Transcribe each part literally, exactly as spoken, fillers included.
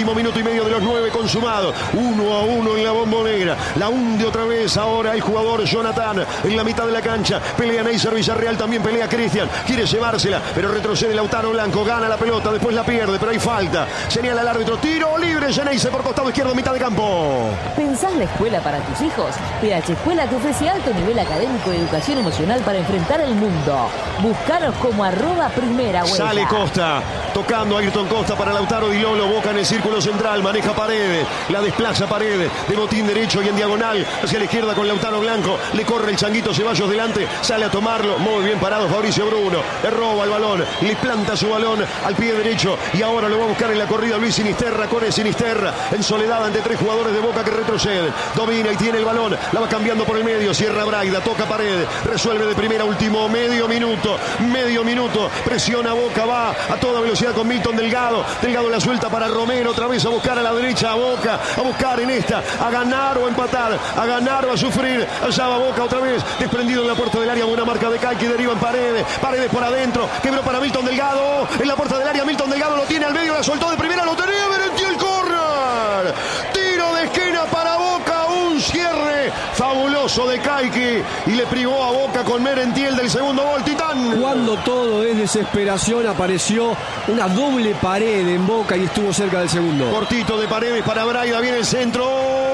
Minuto y medio de los nueve consumados. Uno a uno en la Bombonera. La hunde otra vez ahora el jugador Jonathan en la mitad de la cancha. Pelea Neisser Villarreal, también pelea Cristian. Quiere llevársela, pero retrocede Lautaro Blanco. Gana la pelota, después la pierde, pero hay falta. Señala el árbitro. Tiro libre. Neisser por costado izquierdo, mitad de campo. ¿Pensás la escuela para tus hijos? P H Escuela te ofrece alto nivel académico y educación emocional para enfrentar el mundo. Búscanos como arroba primera huella. Sale Costa, tocando a Ayrton Costa para Lautaro Di Lolo. Boca en el círculo central, maneja Paredes, la desplaza Paredes, de botín derecho y en diagonal hacia la izquierda con Lautaro Blanco. Le corre el Changuito Ceballos delante, sale a tomarlo. Muy bien parado Fabricio Bruno. Le roba el balón, le planta su balón al pie derecho y ahora lo va a buscar en la corrida Luis Sinisterra. Corre Sinisterra en soledad ante tres jugadores de Boca que retroceden. Domina y tiene el balón, la va cambiando por el medio. Cierra Braida, toca Paredes, resuelve de primera, último medio minuto. Medio minuto, presiona Boca, va a toda velocidad con Milton Delgado. Delgado la suelta para Romero, otra vez a buscar a la derecha a Boca, a buscar en esta, a ganar o a empatar, a ganar o a sufrir. Allá va Boca otra vez, desprendido en la puerta del área, buena marca de Caiqui, deriva en Paredes, Paredes por adentro, quebró para Milton Delgado, en la puerta del área, Milton Delgado lo tiene al medio, la soltó de primera, lo tenía, Merentiel el córner, tiro de esquina para Boca, un cierre fabuloso de Caiqui y le privó a Boca con Merentiel del segundo gol. Titán. Cuando todo es desesperación, apareció una doble pared en Boca y estuvo cerca del segundo. Cortito de Paredes para Braida, viene el centro.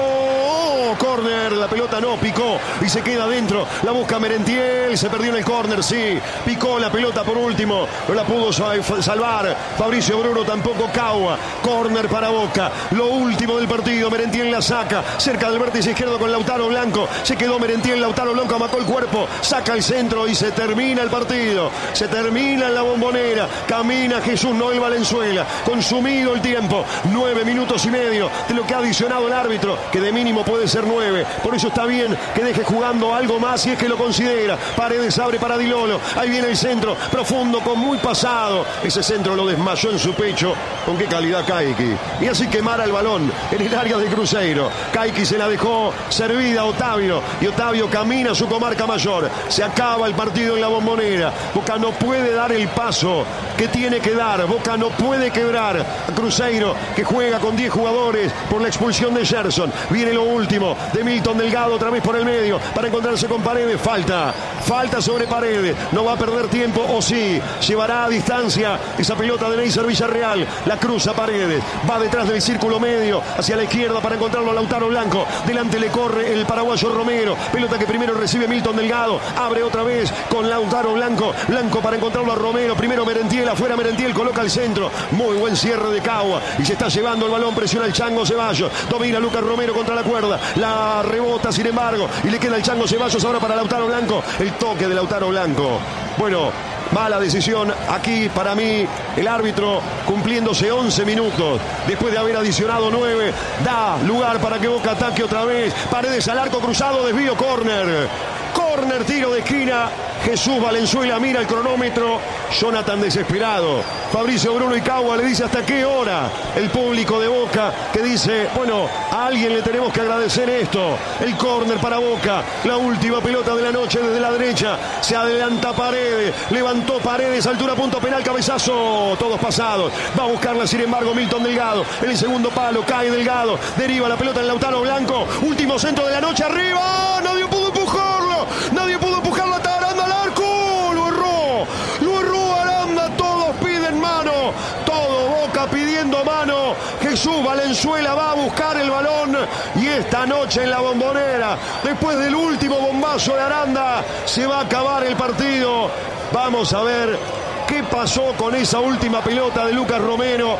Oh, córner, la pelota no, picó y se queda adentro. La busca Merentiel, se perdió en el córner, sí. Picó la pelota por último, no la pudo salvar Fabricio Bruno, tampoco Cagua. Córner para Boca, lo último del partido. Merentiel la saca, cerca del vértice izquierdo con Lautaro Blanco. Se quedó Merentiel, Lautaro Blanco amató el cuerpo, saca el centro y se termina el partido. Se termina en la Bombonera. Camina Jesús Noel Valenzuela, consumido el tiempo, nueve minutos y medio de lo que ha adicionado el árbitro, que de mínimo puede ser nueve. Por eso está bien que deje jugando algo más si es que lo considera. Paredes abre para Di Lolo, ahí viene el centro profundo con muy pasado. Ese centro lo desmayó en su pecho. Con qué calidad Caiqui. Y así quemara el balón en el área de Cruzeiro. Caiqui se la dejó servida a Otavio y Otavio camina a su comarca mayor. Se acaba el partido en la Bombonera. Boca no puede dar el paso que tiene que dar. Boca no puede quebrar a Cruzeiro, que juega con diez jugadores por la expulsión de Gerson. Viene lo último de Milton Delgado otra vez por el medio para encontrarse con Paredes. Falta, falta sobre Paredes. No va a perder tiempo, o sí, llevará a distancia esa pelota de Neisser Villarreal. La cruza Paredes, va detrás del círculo medio hacia la izquierda para encontrarlo a Lautaro Blanco. Delante le corre el paraguayo Romero. Pelota que primero recibe Milton Delgado. Abre otra vez con Lautaro Blanco. Blanco para encontrarlo a Romero. Primero Merentiel, afuera Merentiel, coloca el centro. Muy buen cierre de Cagua y se está llevando el balón. Presiona el Chango Ceballos. Domina Lucas Romero contra la cuerda. La rebota sin embargo y le queda el Chango Ceballos ahora para Lautaro Blanco. El toque de Lautaro Blanco. Bueno, mala decisión aquí para mí. El árbitro, cumpliéndose once minutos después de haber adicionado nueve, da lugar para que Boca ataque otra vez. Paredes al arco cruzado, desvío, córner. Córner, tiro de esquina. Jesús Valenzuela mira el cronómetro. Jonathan desesperado. Fabricio Bruno y Cagua le dice hasta qué hora. El público de Boca que dice, bueno, a alguien le tenemos que agradecer esto. El córner para Boca. La última pelota de la noche desde la derecha. Se adelanta Paredes. Levantó Paredes, altura, punto penal, cabezazo. Todos pasados. Va a buscarla sin embargo Milton Delgado. En el segundo palo cae Delgado. Deriva la pelota en Lautaro Blanco. Último centro de la noche arriba. Nadie pudo empujarlo. Nadie pudo empujarlo hasta Aranda al arco. Lo erró. Lo erró Aranda. Todos piden mano. Todo Boca pidiendo mano. Jesús Valenzuela va a buscar el balón. Y esta noche en la Bombonera, después del último bombazo de Aranda, se va a acabar el partido. Vamos a ver qué pasó con esa última pelota de Lucas Romero.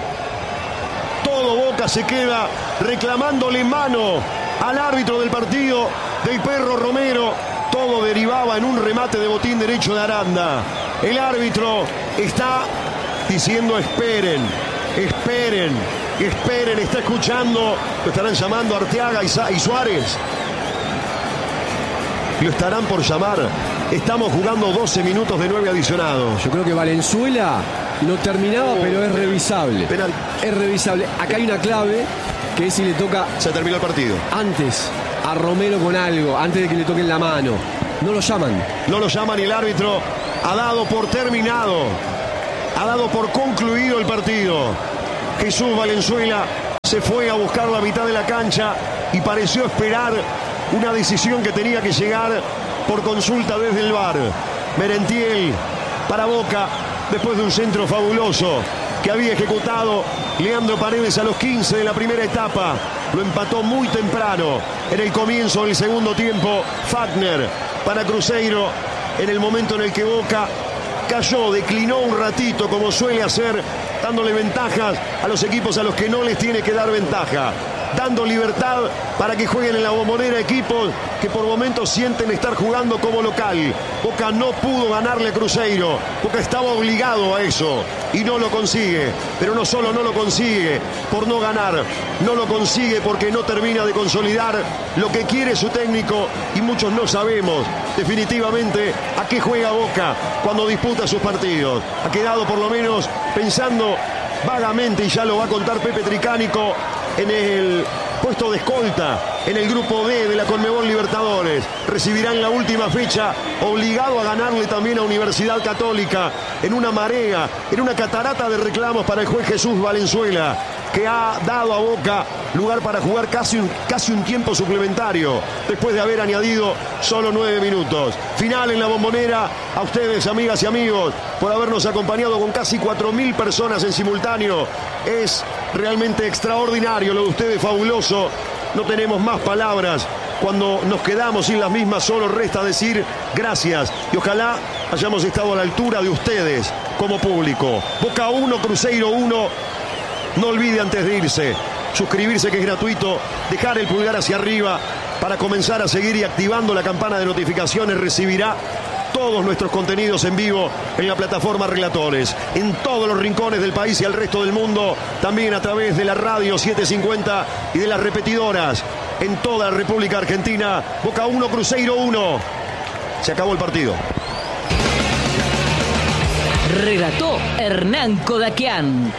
Todo Boca se queda reclamándole mano al árbitro del partido, del Perro Romero. Todo derivaba en un remate de botín derecho de Aranda. El árbitro está diciendo esperen, esperen, esperen. Está escuchando, lo estarán llamando Arteaga y Suárez. Lo estarán por llamar. Estamos jugando doce minutos de nueve adicionados. Yo creo que Valenzuela lo terminaba, oh, pero es revisable. Penal. Es revisable. Acá hay una clave que es si le toca... Se terminó el partido. Antes a Romero con algo, antes de que le toquen la mano. No lo llaman. No lo llaman y el árbitro ha dado por terminado. Ha dado por concluido el partido. Jesús Valenzuela se fue a buscar la mitad de la cancha y pareció esperar una decisión que tenía que llegar por consulta desde el V A R. Merentiel para Boca, después de un centro fabuloso que había ejecutado Leandro Paredes a los quince de la primera etapa. Lo empató muy temprano en el comienzo del segundo tiempo Fagner para Cruzeiro, en el momento en el que Boca cayó, declinó un ratito como suele hacer, dándole ventajas a los equipos a los que no les tiene que dar ventaja, dando libertad para que jueguen en la Bombonera equipos que por momentos sienten estar jugando como local. Boca no pudo ganarle a Cruzeiro, Boca estaba obligado a eso y no lo consigue, pero no solo no lo consigue por no ganar, no lo consigue porque no termina de consolidar lo que quiere su técnico, y muchos no sabemos definitivamente a qué juega Boca cuando disputa sus partidos. Ha quedado por lo menos pensando vagamente, y ya lo va a contar Pepe Tricánico, en el puesto de escolta en el grupo D de la Conmebol Libertadores. Recibirá en la última fecha, obligado a ganarle también a Universidad Católica, en una marea, en una catarata de reclamos para el juez Jesús Valenzuela, que ha dado a Boca lugar para jugar casi un, casi un tiempo suplementario, después de haber añadido solo nueve minutos. Final en la Bombonera. A ustedes, amigas y amigos, por habernos acompañado con casi cuatro mil personas en simultáneo. Es realmente extraordinario lo de ustedes, fabuloso. No tenemos más palabras. Cuando nos quedamos sin las mismas, solo resta decir gracias. Y ojalá hayamos estado a la altura de ustedes como público. Boca uno, Cruzeiro uno. No olvide, antes de irse, suscribirse, que es gratuito, dejar el pulgar hacia arriba para comenzar a seguir, y activando la campana de notificaciones recibirá todos nuestros contenidos en vivo en la plataforma Relatores, en todos los rincones del país y al resto del mundo, también a través de la radio setecientos cincuenta y de las repetidoras en toda la República Argentina. Boca uno, Cruzeiro uno. Se acabó el partido. Relató Hernán Kodakian.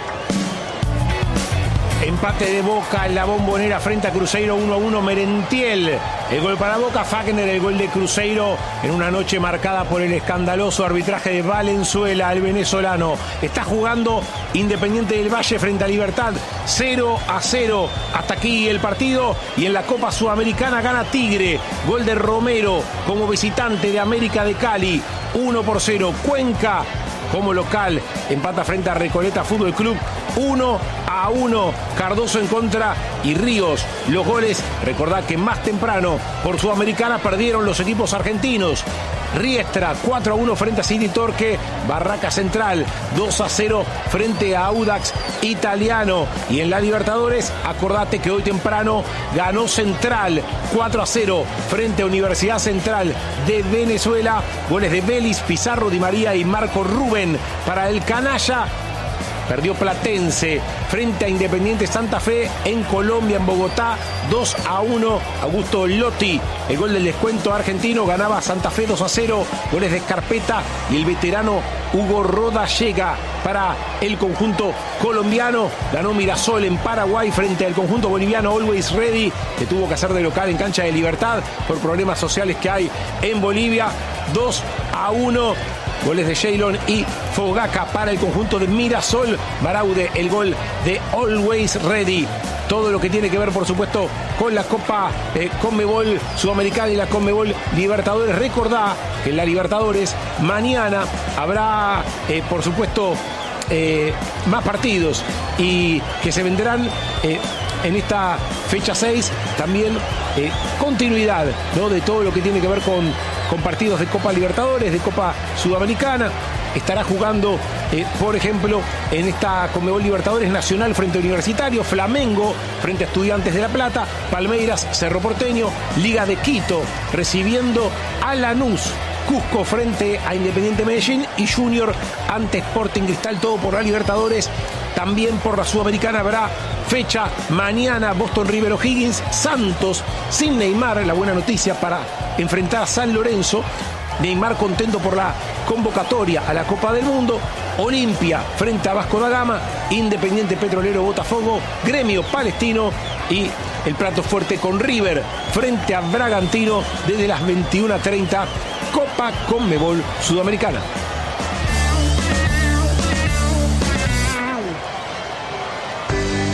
Empate de Boca en la Bombonera frente a Cruzeiro, uno a uno. Merentiel, el gol para Boca. Fagner, el gol de Cruzeiro, en una noche marcada por el escandaloso arbitraje de Valenzuela, el venezolano. Está jugando Independiente del Valle frente a Libertad, cero a cero hasta aquí el partido. Y en la Copa Sudamericana gana Tigre, gol de Romero como visitante de América de Cali, uno por cero. Cuenca como local empata frente a Recoleta Fútbol Club, uno a uno. Cardoso en contra y Ríos los goles. Recordad que más temprano por Sudamericana perdieron los equipos argentinos. Riestra cuatro a uno frente a City Torque. Barraca Central dos a cero frente a Audax Italiano. Y en la Libertadores, acordate que hoy temprano ganó Central cuatro a cero frente a Universidad Central de Venezuela. Goles de Vélez, Pizarro, Di María y Marco Rubén para el canalla. Perdió Platense frente a Independiente Santa Fe en Colombia, en Bogotá, dos a uno. Augusto Lotti, el gol del descuento argentino. Ganaba Santa Fe dos a cero. Goles de Scarpetta y el veterano Hugo Rodallega para el conjunto colombiano. Ganó Mirasol en Paraguay frente al conjunto boliviano Always Ready, que tuvo que hacer de local en cancha de Libertad por problemas sociales que hay en Bolivia. dos a uno. Goles de Jaylon y Fogaca para el conjunto de Mirasol. Baraude, el gol de Always Ready. Todo lo que tiene que ver, por supuesto, con la Copa eh, Conmebol Sudamericana y la Conmebol Libertadores. Recordá que en la Libertadores mañana habrá, eh, por supuesto, eh, más partidos, y que se vendrán eh, en esta fecha seis también eh, continuidad, ¿no?, de todo lo que tiene que ver con, con partidos de Copa Libertadores, de Copa Sudamericana. Estará jugando, eh, por ejemplo, en esta Conmebol Libertadores, Nacional frente a Universitario, Flamengo frente a Estudiantes de La Plata, Palmeiras, Cerro Porteño, Liga de Quito recibiendo a Lanús, Cusco frente a Independiente Medellín y Junior ante Sporting Cristal. Todo por la Libertadores. También por la Sudamericana habrá fecha mañana. Boston River O'Higgins, Santos sin Neymar, la buena noticia para enfrentar a San Lorenzo. Neymar contento por la convocatoria a la Copa del Mundo. Olimpia frente a Vasco da Gama, Independiente Petrolero Botafogo, Gremio Palestino y el plato fuerte con River frente a Bragantino desde las veintiuna treinta, Copa Conmebol Sudamericana.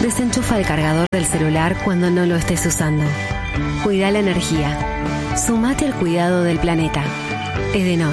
Desenchufa el cargador del celular cuando no lo estés usando. Cuida la energía. Sumate al cuidado del planeta. Edenor.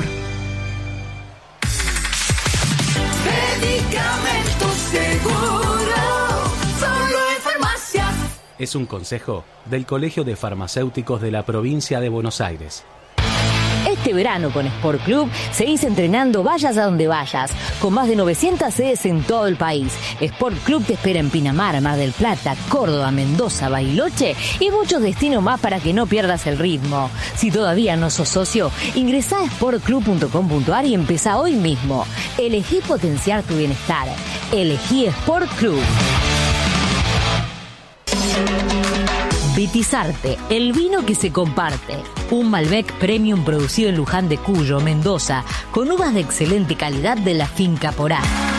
Medicamentos Seguro, solo en farmacias. Es un consejo del Colegio de Farmacéuticos de la provincia de Buenos Aires. Este verano con Sport Club seguís entrenando vayas a donde vayas, con más de novecientas sedes en todo el país. Sport Club te espera en Pinamar, Mar del Plata, Córdoba, Mendoza, Bariloche y muchos destinos más para que no pierdas el ritmo. Si todavía no sos socio, ingresá a sport club punto com punto ar y empezá hoy mismo. Elegí potenciar tu bienestar. Elegí Sport Club. Vitizarte, el vino que se comparte. Un Malbec Premium producido en Luján de Cuyo, Mendoza, con uvas de excelente calidad de la finca Porá.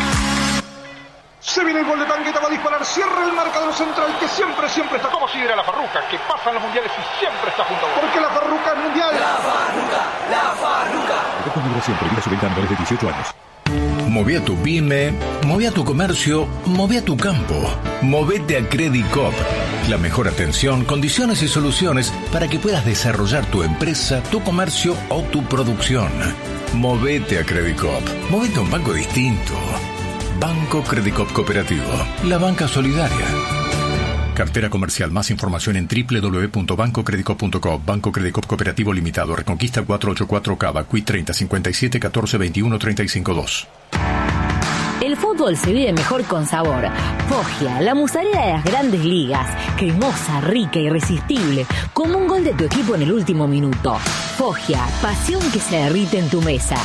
Se viene el gol de Tangueta, va a disparar, cierra el marcador central que siempre, siempre está. ¿Cómo sigue la Farruca? Que pasan los mundiales y siempre está junto a vos. Porque la Farruca es mundial. La Farruca, la Farruca. Esta migración prohibida su venta a menores de dieciocho años. Moví a tu pyme, moví a tu comercio, moví a tu campo. Movete a Credit Coop. La mejor atención, condiciones y soluciones para que puedas desarrollar tu empresa, tu comercio o tu producción. Movete a Credit Coop. Movete a un banco distinto. Banco Credit Coop Cooperativo. La banca solidaria. Cartera comercial. Más información en doble u doble u doble u punto banco credit coop punto com. Banco Credit Coop Cooperativo Limitado. Reconquista cuatrocientos ochenta y cuatro Cava. Q I treinta cincuenta y siete catorce veintiuno treinta y cinco dos. El fútbol se vive mejor con sabor. Foggia, la mozzarella de las grandes ligas. Cremosa, rica, irresistible. Como un gol de tu equipo en el último minuto. Foggia, pasión que se derrite en tu mesa.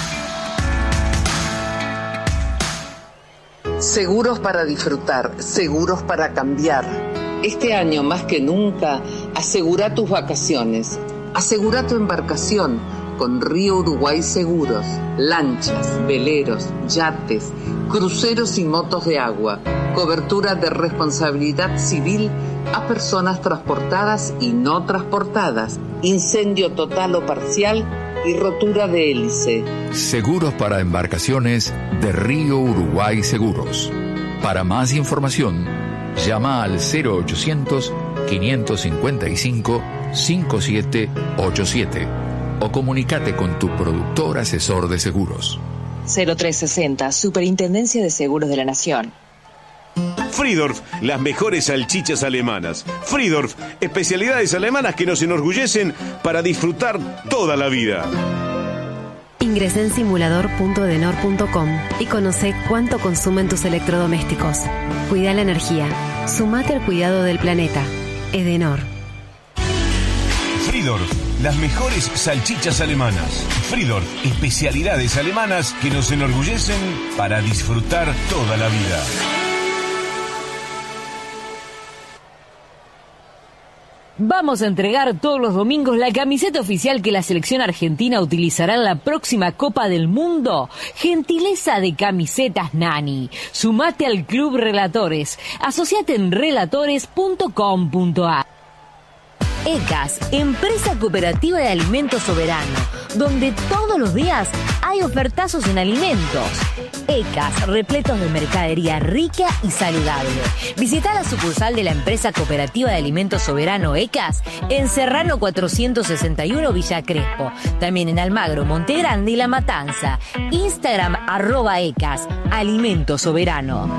Seguros para disfrutar, seguros para cambiar. Este año más que nunca, asegura tus vacaciones. Asegura tu embarcación con Río Uruguay Seguros. Lanchas, veleros, yates, cruceros y motos de agua. Cobertura de responsabilidad civil a personas transportadas y no transportadas. Incendio total o parcial y rotura de hélice. Seguros para embarcaciones de Río Uruguay Seguros. Para más información, llama al cero ochocientos, quinientos cincuenta y cinco, cincuenta y siete ochenta y siete o comunícate con tu productor asesor de seguros. cero tres sesenta, Superintendencia de Seguros de la Nación. Friedorf, las mejores salchichas alemanas. Friedorf, especialidades alemanas que nos enorgullecen para disfrutar toda la vida. Ingresá en simulador punto edenor punto com y conoce cuánto consumen tus electrodomésticos. Cuida la energía. Sumate al cuidado del planeta. Edenor. Friedorf, las mejores salchichas alemanas. Friedorf, especialidades alemanas que nos enorgullecen para disfrutar toda la vida. Vamos a entregar todos los domingos la camiseta oficial que la selección argentina utilizará en la próxima Copa del Mundo. Gentileza de Camisetas Nani. Sumate al Club Relatores. Asociate en relatores punto com punto ar. ECAS, Empresa Cooperativa de Alimentos Soberano, donde todos los días hay ofertazos en alimentos. ECAS, repletos de mercadería rica y saludable. Visita la sucursal de la Empresa Cooperativa de Alimentos Soberano ECAS en Serrano cuatrocientos sesenta y uno Villa Crespo. También en Almagro, Monte Grande y La Matanza. Instagram arroba ECAS, Alimento Soberano.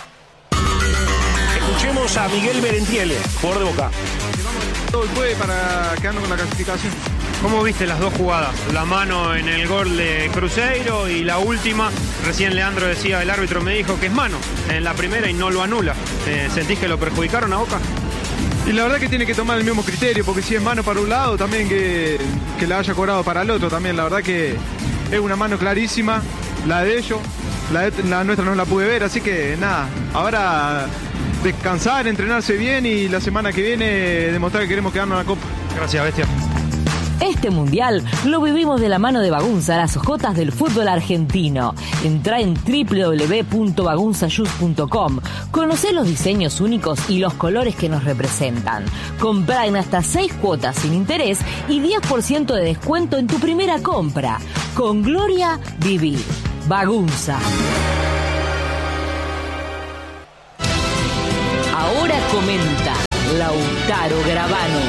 Escuchemos a Miguel Merentiel, jugador de Boca. Todo el jueves para quedarnos con la clasificación. ¿Cómo viste las dos jugadas? La mano en el gol de Cruzeiro y la última, recién Leandro decía, el árbitro me dijo que es mano en la primera y no lo anula. Eh, ¿Sentís que lo perjudicaron a Boca? Y la verdad que tiene que tomar el mismo criterio, porque si es mano para un lado, también que, que la haya cobrado para el otro también. La verdad que es una mano clarísima, la de ellos, la, de, la nuestra no la pude ver, así que nada, ahora descansar, entrenarse bien y la semana que viene demostrar que queremos quedarnos en la Copa. Gracias, bestia. Este mundial lo vivimos de la mano de Bagunza, las ojotas del fútbol argentino. Entrá en doble u doble u doble u punto bagunza shoes punto com. Conocé los diseños únicos y los colores que nos representan. Comprá en hasta seis cuotas sin interés y diez por ciento de descuento en tu primera compra. Con Gloria, vivir. Bagunza. Ahora comenta Lautaro Gravano.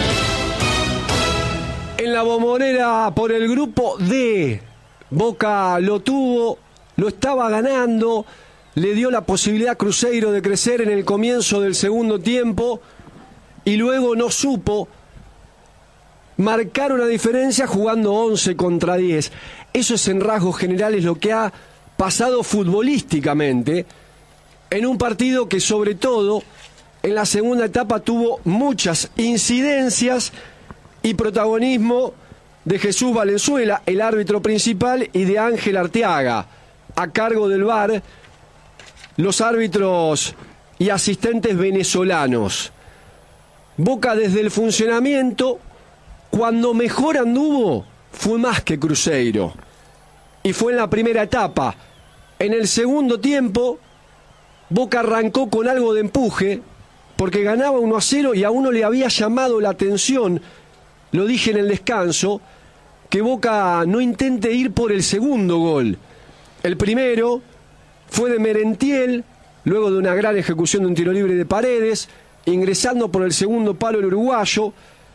En la Bombonera por el grupo D, Boca lo tuvo, lo estaba ganando, le dio la posibilidad a Cruzeiro de crecer en el comienzo del segundo tiempo y luego no supo marcar una diferencia jugando once contra diez. Eso es en rasgos generales lo que ha pasado futbolísticamente en un partido que sobre todo en la segunda etapa tuvo muchas incidencias y protagonismo de Jesús Valenzuela, el árbitro principal, y de Ángel Arteaga, a cargo del V A R, los árbitros y asistentes venezolanos. Boca desde el funcionamiento, cuando mejor anduvo, fue más que Cruzeiro. Y fue en la primera etapa. En el segundo tiempo, Boca arrancó con algo de empuje, porque ganaba uno a cero y a uno le había llamado la atención, lo dije en el descanso, que Boca no intente ir por el segundo gol. El primero fue de Merentiel, luego de una gran ejecución de un tiro libre de Paredes, ingresando por el segundo palo el uruguayo.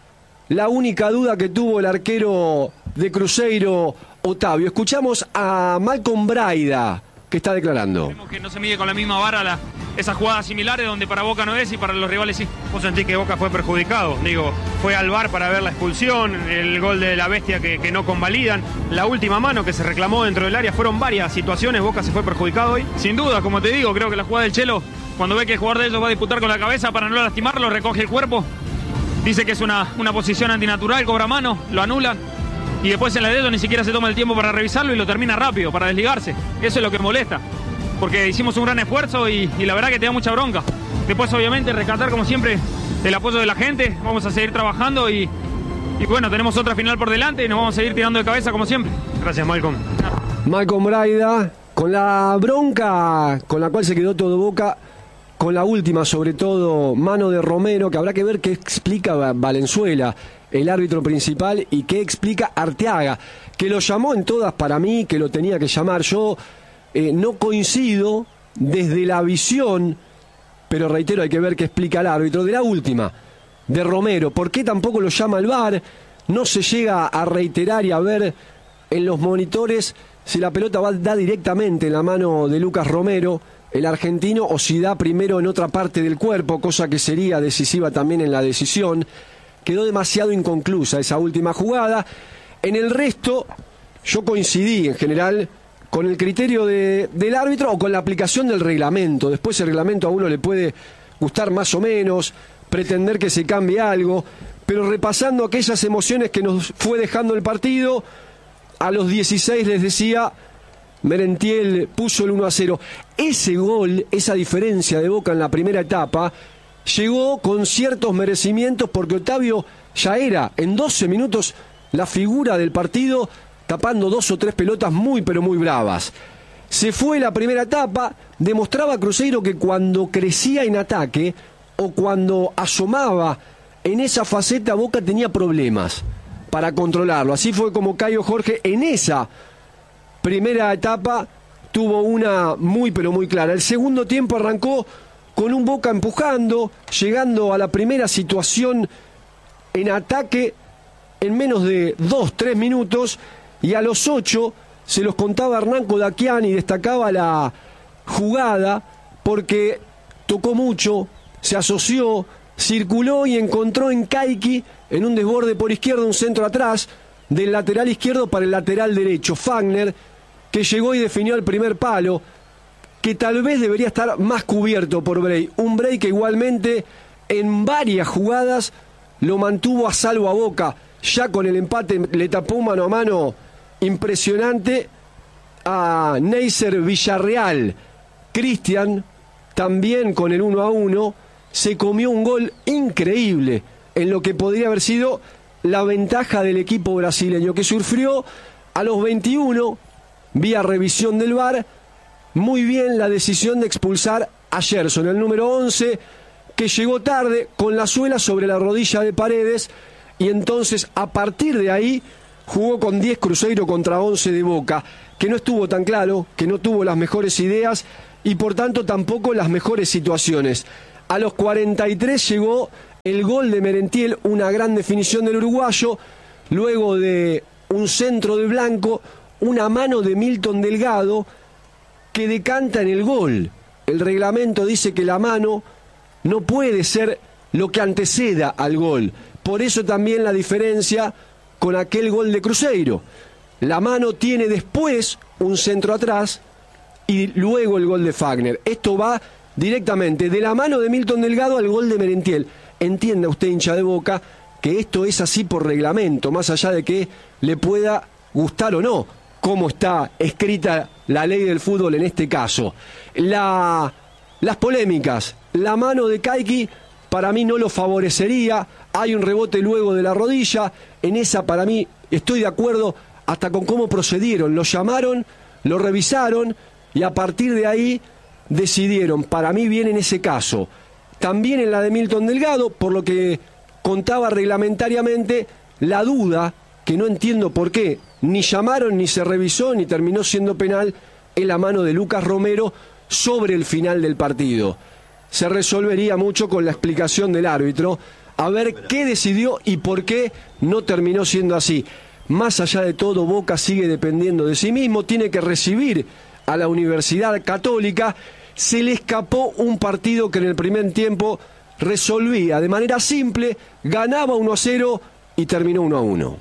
La única duda que tuvo el arquero de Cruzeiro, Otavio. Escuchamos a Malcolm Braida, que está declarando. Vemos que no se mide con la misma vara la, esas jugadas similares donde para Boca no es y para los rivales sí. ¿Vos sentís que Boca fue perjudicado? Digo, fue al V A R para ver la expulsión, el gol de la bestia que, que no convalidan, la última mano que se reclamó dentro del área, fueron varias situaciones, Boca se fue perjudicado hoy. Sin duda, como te digo, creo que la jugada del Chelo, cuando ve que el jugador de ellos va a disputar con la cabeza para no lastimarlo, recoge el cuerpo, dice que es una, una posición antinatural, cobra mano, lo anulan. Y después en la de ellos ni siquiera se toma el tiempo para revisarlo y lo termina rápido, para desligarse. Eso es lo que molesta, porque hicimos un gran esfuerzo y, y la verdad que te da mucha bronca. Después obviamente rescatar como siempre el apoyo de la gente, vamos a seguir trabajando y, y bueno, tenemos otra final por delante y nos vamos a seguir tirando de cabeza como siempre. Gracias, Malcolm. Malcolm Braida, con la bronca con la cual se quedó todo Boca, con la última sobre todo, mano de Romero, que habrá que ver qué explica Valenzuela, el árbitro principal, y qué explica Arteaga, que lo llamó en todas para mí, que lo tenía que llamar. Yo eh, no coincido desde la visión, pero reitero, hay que ver qué explica el árbitro, de la última, de Romero. ¿Por qué tampoco lo llama el V A R? No se llega a reiterar y a ver en los monitores si la pelota va da directamente en la mano de Lucas Romero, el argentino, o si da primero en otra parte del cuerpo, cosa que sería decisiva también en la decisión. Quedó demasiado inconclusa esa última jugada. En el resto, yo coincidí en general con el criterio de, del árbitro o con la aplicación del reglamento. Después el reglamento a uno le puede gustar más o menos, pretender que se cambie algo, pero repasando aquellas emociones que nos fue dejando el partido, a los dieciséis les decía, Merentiel puso el uno a cero. Ese gol, esa diferencia de Boca en la primera etapa, llegó con ciertos merecimientos porque Otavio ya era en doce minutos la figura del partido, tapando dos o tres pelotas muy pero muy bravas. Se fue la primera etapa, demostraba Cruzeiro que cuando crecía en ataque o cuando asomaba en esa faceta, Boca tenía problemas para controlarlo. Así fue como Caio Jorge en esa primera etapa tuvo una muy pero muy clara. El segundo tiempo arrancó con un Boca empujando, llegando a la primera situación en ataque en menos de dos, tres minutos, y a los ocho se los contaba Hernán Kodakian y destacaba la jugada porque tocó mucho, se asoció, circuló y encontró en Kaiki, en un desborde por izquierda, un centro atrás, del lateral izquierdo para el lateral derecho, Fagner, que llegó y definió el primer palo, que tal vez debería estar más cubierto por Bray. Un Bray que igualmente en varias jugadas lo mantuvo a salvo a Boca. Ya con el empate le tapó un mano a mano impresionante a Neisser Villarreal. Cristian, también con el uno a uno, se comió un gol increíble en lo que podría haber sido la ventaja del equipo brasileño, que sufrió a los veintiuno, vía revisión del V A R, muy bien la decisión de expulsar a Gerson, el número once, que llegó tarde con la suela sobre la rodilla de Paredes, y entonces a partir de ahí jugó con diez Cruzeiro contra once de Boca, que no estuvo tan claro, que no tuvo las mejores ideas y por tanto tampoco las mejores situaciones. A los cuarenta y tres llegó el gol de Merentiel, una gran definición del uruguayo, luego de un centro de Blanco, una mano de Milton Delgado que decanta en el gol. El reglamento dice que la mano no puede ser lo que anteceda al gol. Por eso también la diferencia con aquel gol de Cruzeiro. La mano tiene después un centro atrás y luego el gol de Fagner. Esto va directamente de la mano de Milton Delgado al gol de Merentiel. Entienda usted, hincha de Boca, que esto es así por reglamento, más allá de que le pueda gustar o no cómo está escrita la ley del fútbol en este caso. La, las polémicas, la mano de Caiki para mí no lo favorecería, hay un rebote luego de la rodilla, en esa para mí estoy de acuerdo hasta con cómo procedieron, lo llamaron, lo revisaron y a partir de ahí decidieron, para mí bien en ese caso. También en la de Milton Delgado, por lo que contaba reglamentariamente, la duda, que no entiendo por qué, ni llamaron, ni se revisó, ni terminó siendo penal, en la mano de Lucas Romero sobre el final del partido. Se resolvería mucho con la explicación del árbitro, a ver qué decidió y por qué no terminó siendo así. Más allá de todo, Boca sigue dependiendo de sí mismo, tiene que recibir a la Universidad Católica. Se le escapó un partido que en el primer tiempo resolvía de manera simple, ganaba uno a cero y terminó uno a uno.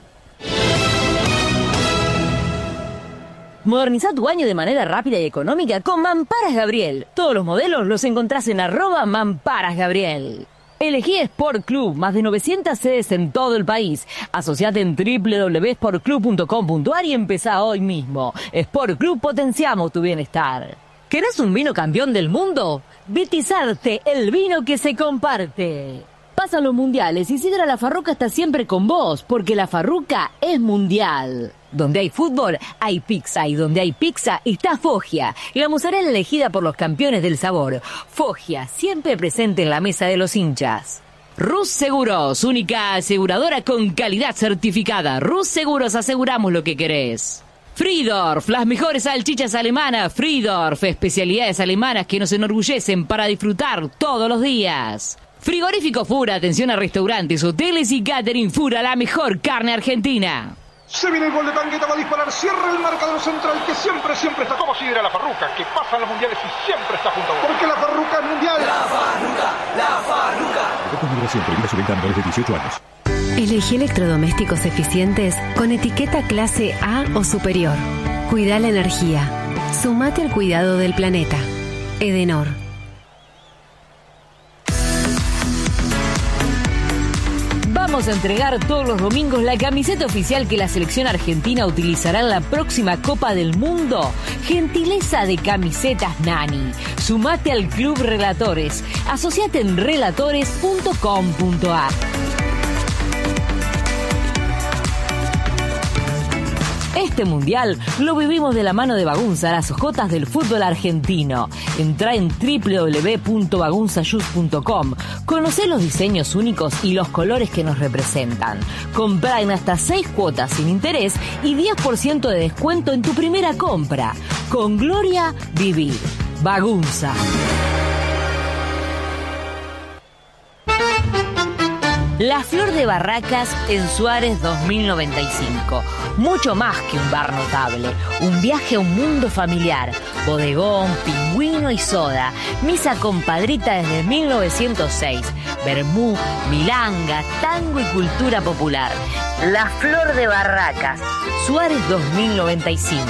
Moderniza tu baño de manera rápida y económica con Mamparas Gabriel. Todos los modelos los encontrás en arroba Mamparas Gabriel. Elegí Sport Club, más de novecientas sedes en todo el país. Asociate en doble u doble u doble u punto sport club punto com punto a r y empezá hoy mismo. Sport Club, potenciamos tu bienestar. ¿Querés un vino campeón del mundo? Vitizarte, el vino que se comparte. Pasan los mundiales y Sidra La Farruca está siempre con vos, porque La Farruca es mundial. Donde hay fútbol, hay pizza, y donde hay pizza está Foggia, la mozzarella elegida por los campeones del sabor. Foggia, siempre presente en la mesa de los hinchas. Rus Seguros, única aseguradora con calidad certificada. Rus Seguros, aseguramos lo que querés. Friedorf, las mejores salchichas alemanas. Friedorf, especialidades alemanas que nos enorgullecen para disfrutar todos los días. Frigorífico Fura, atención a restaurantes, hoteles y catering. Fura, la mejor carne argentina. Se viene el gol de Tangueta, va a disparar, cierra el marcador central que siempre, siempre está como Sidra La Farruca, que pasa en los mundiales y siempre está junto a vos. Porque La Farruca es mundial. La Farruca, La Farruca. Migración, prohibida su venta a menores de dieciocho años. Elegí electrodomésticos eficientes con etiqueta clase A o superior. Cuida la energía. Sumate al cuidado del planeta. Edenor. Vamos a entregar todos los domingos la camiseta oficial que la selección argentina utilizará en la próxima Copa del Mundo. Gentileza de Camisetas Nani. Sumate al Club Relatores. Asociate en relatores punto com punto a r. Este mundial lo vivimos de la mano de Bagunza, las ojotas del fútbol argentino. Entrá en doble u doble u doble u punto bagunza shoes punto com. Conocé los diseños únicos y los colores que nos representan. Comprá en hasta seis cuotas sin interés y diez por ciento de descuento en tu primera compra. Con gloria, vivir. Bagunza. La Flor de Barracas en Suárez dos mil noventa y cinco. Mucho más que un bar notable. Un viaje a un mundo familiar. Bodegón, pingüino y soda. Misa compadrita desde mil novecientos seis. Vermú, milanga, tango y cultura popular. La Flor de Barracas. Suárez dos mil noventa y cinco.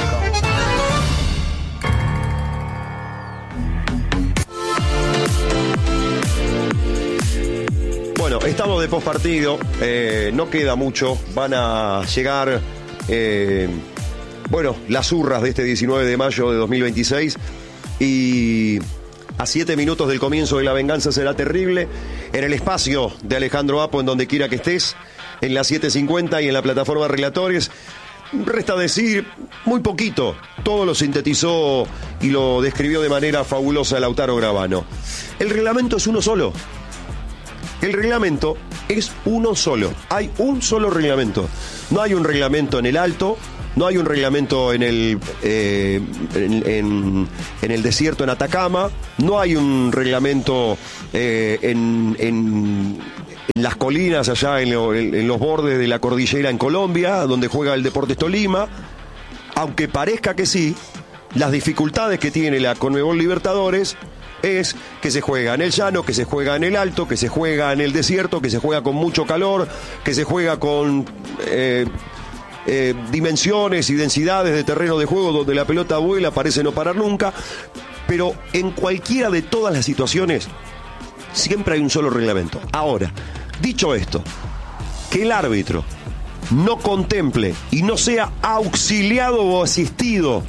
Bueno, estamos de postpartido, eh, no queda mucho, van a llegar, eh, bueno, las urras de este diecinueve de mayo de dos mil veintiséis y a siete minutos del comienzo de La Venganza Será Terrible, en el espacio de Alejandro Apo, en donde quiera que estés, en las siete cincuenta y en la plataforma Relatores. Resta decir muy poquito, todo lo sintetizó y lo describió de manera fabulosa Lautaro Gravano. El reglamento es uno solo. El reglamento es uno solo. Hay un solo reglamento. No hay un reglamento en el alto, no hay un reglamento en el eh, en, en, en el desierto en Atacama, no hay un reglamento eh, en, en, en las colinas allá en, lo, en, en los bordes de la cordillera en Colombia, donde juega el Deportes Tolima. Aunque parezca que sí, las dificultades que tiene la Conmebol Libertadores es que se juega en el llano, que se juega en el alto, que se juega en el desierto, que se juega con mucho calor, que se juega con eh, eh, dimensiones y densidades de terreno de juego donde la pelota vuela, parece no parar nunca. Pero en cualquiera de todas las situaciones siempre hay un solo reglamento. Ahora, dicho esto, que el árbitro no contemple y no sea auxiliado o asistido,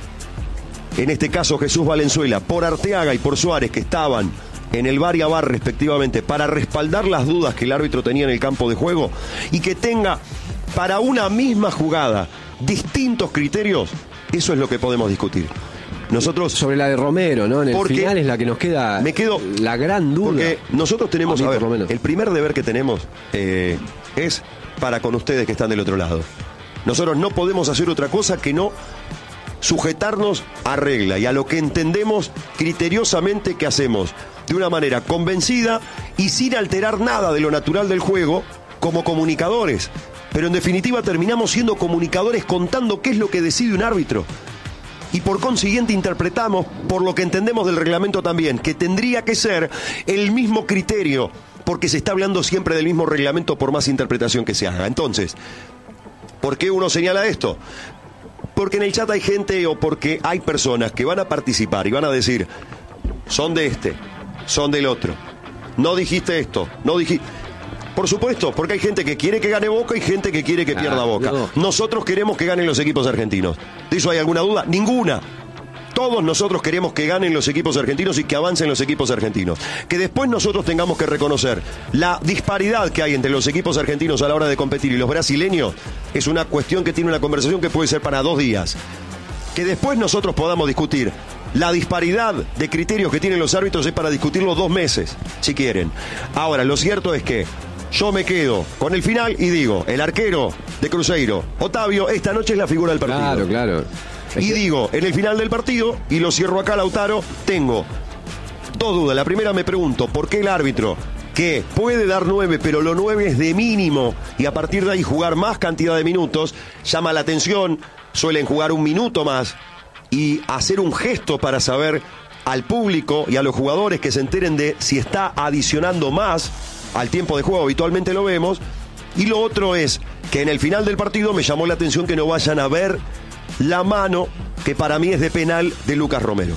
en este caso Jesús Valenzuela, por Arteaga y por Suárez, que estaban en el VAR y AVAR respectivamente, para respaldar las dudas que el árbitro tenía en el campo de juego, y que tenga para una misma jugada distintos criterios, eso es lo que podemos discutir. Nosotros sobre la de Romero, ¿no? En el final es la que nos queda me quedo, la gran duda. Porque nosotros tenemos, a, mí, a ver, por lo menos. el primer deber que tenemos eh, es para con ustedes que están del otro lado. Nosotros no podemos hacer otra cosa que no sujetarnos a regla y a lo que entendemos criteriosamente que hacemos, de una manera convencida y sin alterar nada de lo natural del juego, como comunicadores. Pero en definitiva terminamos siendo comunicadores contando qué es lo que decide un árbitro. Y por consiguiente interpretamos, por lo que entendemos del reglamento también, que tendría que ser el mismo criterio, porque se está hablando siempre del mismo reglamento por más interpretación que se haga. Entonces, ¿por qué uno señala esto? Porque en el chat hay gente o porque hay personas que van a participar y van a decir, son de este, son del otro, no dijiste esto, no dijiste... Por supuesto, porque hay gente que quiere que gane Boca y gente que quiere que ah, pierda Boca. No. Nosotros queremos que ganen los equipos argentinos. ¿De eso hay alguna duda? Ninguna. Todos nosotros queremos que ganen los equipos argentinos y que avancen los equipos argentinos. Que después nosotros tengamos que reconocer la disparidad que hay entre los equipos argentinos a la hora de competir y los brasileños es una cuestión que tiene una conversación que puede ser para dos días. Que después nosotros podamos discutir la disparidad de criterios que tienen los árbitros es para discutirlo dos meses, si quieren. Ahora, lo cierto es que yo me quedo con el final y digo, el arquero de Cruzeiro, Otavio, esta noche es la figura del partido. Claro, claro. Es y que... digo, en el final del partido, y lo cierro acá, Lautaro, tengo dos dudas. La primera, me pregunto, ¿por qué el árbitro, que puede dar nueve, pero lo nueve es de mínimo, y a partir de ahí jugar más cantidad de minutos, llama la atención, suelen jugar un minuto más, y hacer un gesto para saber al público y a los jugadores que se enteren de si está adicionando más al tiempo de juego, habitualmente lo vemos. Y lo otro es que en el final del partido me llamó la atención que no vayan a ver la mano, que para mí es de penal, de Lucas Romero.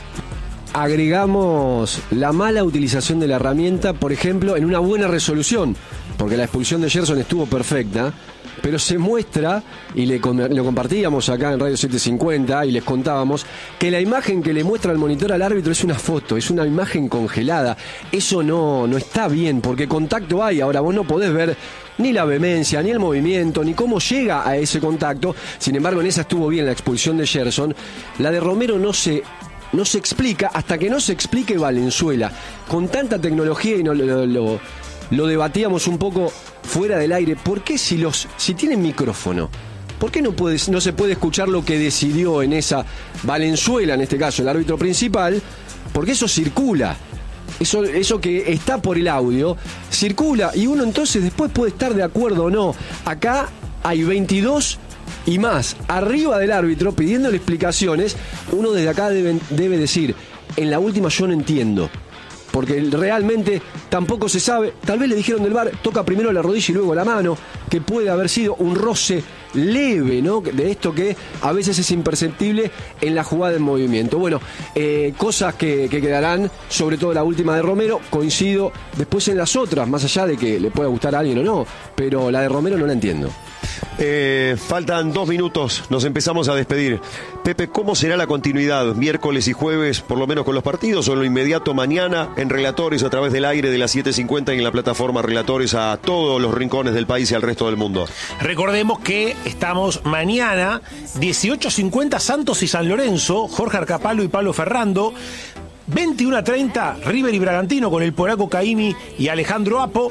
Agregamos la mala utilización de la herramienta, por ejemplo, en una buena resolución, porque la expulsión de Gerson estuvo perfecta, pero se muestra, y le, lo compartíamos acá en Radio setecientos cincuenta y les contábamos, que la imagen que le muestra el monitor al árbitro es una foto, es una imagen congelada. Eso no, no está bien, porque contacto hay. Ahora vos no podés ver ni la vehemencia, ni el movimiento, ni cómo llega a ese contacto. Sin embargo, en esa estuvo bien la expulsión de Gerson. La de Romero no se... No se explica hasta que no se explique Valenzuela. Con tanta tecnología, y no, lo, lo, lo debatíamos un poco fuera del aire, ¿por qué si los si tienen micrófono? ¿Por qué no, puede, no se puede escuchar lo que decidió en esa Valenzuela, en este caso el árbitro principal? Porque eso circula. Eso, eso que está por el audio, circula, y uno entonces después puede estar de acuerdo o no. Acá hay veintidós y más arriba del árbitro pidiéndole explicaciones. Uno desde acá debe, debe decir, en la última yo no entiendo, porque realmente tampoco se sabe. Tal vez le dijeron del V A R, toca primero la rodilla y luego la mano, que puede haber sido un roce leve, ¿no? De esto que a veces es imperceptible en la jugada en movimiento. Bueno, eh, cosas que, que quedarán, sobre todo la última de Romero. Coincido después en las otras, más allá de que le pueda gustar a alguien o no, pero la de Romero no la entiendo. Eh, faltan dos minutos, nos empezamos a despedir. Pepe, ¿cómo será la continuidad? Miércoles y jueves, por lo menos con los partidos, o en lo inmediato mañana en Relatores a través del aire de las siete cincuenta y en la plataforma Relatores a todos los rincones del país y al resto del mundo. Recordemos que estamos mañana, dieciocho cincuenta Santos y San Lorenzo, Jorge Arcapalo y Pablo Ferrando. veintiuno a treinta River y Bragantino con el polaco Caimi y Alejandro Apo.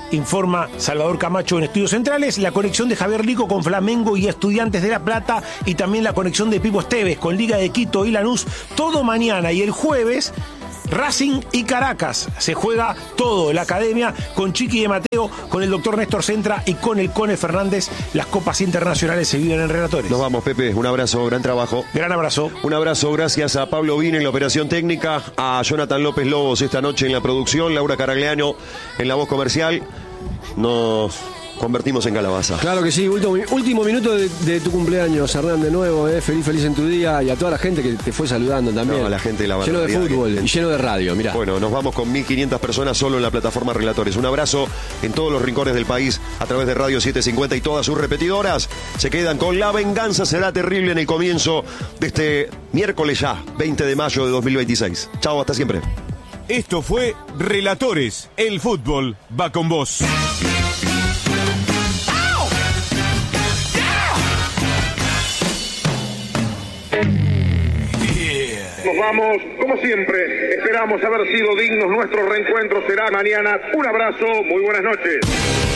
informa Salvador Camacho en Estudios Centrales, la conexión de Javier Rico con Flamengo y Estudiantes de La Plata, y también la conexión de Pipo Esteves con Liga de Quito y Lanús, todo mañana. Y el jueves, Racing y Caracas. Se juega todo, la academia con Chiqui de Mateo, con el doctor Néstor Centra y con el Cone Fernández. Las copas internacionales se viven en Relatores. Nos vamos, Pepe. Un abrazo, gran trabajo. Gran abrazo. Un abrazo, gracias a Pablo Vine en la operación técnica, a Jonathan López Lobos esta noche en la producción, Laura Caragliano en la voz comercial. Nos convertimos en calabaza. Claro que sí, último, último minuto de, de tu cumpleaños, Hernán, de nuevo, eh. feliz, feliz en tu día, y a toda la gente que te fue saludando también. No, a la gente de la lleno de fútbol que... y lleno de radio, mirá. Bueno, nos vamos con mil quinientas personas solo en la plataforma Relatores. Un abrazo en todos los rincones del país a través de Radio setecientos cincuenta y todas sus repetidoras. Se quedan con La Venganza Será Terrible en el comienzo de este miércoles ya, veinte de mayo de dos mil veintiséis. Chao, hasta siempre. Esto fue Relatores, el fútbol va con vos. Nos vamos, como siempre, esperamos haber sido dignos. Nuestro reencuentro será mañana. Un abrazo, muy buenas noches.